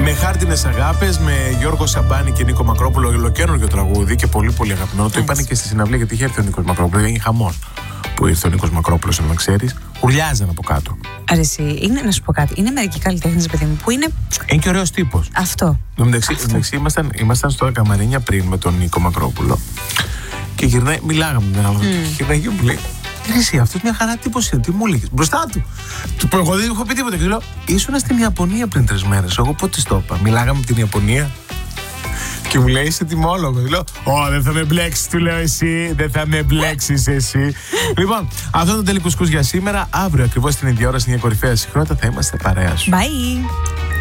Με χάρτινες αγάπες, με Γιώργο Σαμπάνη και Νίκο Μακρόπουλο, ολοκαίριο τραγούδι και πολύ πολύ αγαπημένο. Το είπανε και στη συναυλία γιατί είχε έρθει ο Νίκος Μακρόπουλος. Έγινε χαμός που ήρθε ο Νίκος Μακρόπουλος, αν ξέρεις. Ουρλιάζαν από κάτω. Αρέσει, είναι να σου πω κάτι. Είναι μερικοί καλλιτέχνες, παιδί μου, που είναι. Είναι και ωραίος τύπος. Αυτό. Εντάξει, ήμασταν στο Καμαρίνια πριν με τον Νίκο Μακρόπουλο. Και γυρνάει, μιλάγαμε με τον άλλο. Και γυρνάει και μου λέει: εσύ, αυτό μια χαρά τύπος είναι, τι μου έλεγες μπροστά του. Εγώ δεν έχω πει τίποτα. Και του λέω: ήσουνα στην Ιαπωνία πριν 3 μέρες. Εγώ πότε στο είπα, μιλάγαμε με την Ιαπωνία. Και μου λέει: είσαι τιμόλογο. Λέω: δεν θα με μπλέξεις, του λέω εσύ. Δεν θα με μπλέξεις εσύ. Λοιπόν, αυτό είναι το τελικό σκους για σήμερα. Αύριο ακριβώς την ίδια ώρα, στην κορυφαία συχνότητα, θα είμαστε παρέα σου. Bye.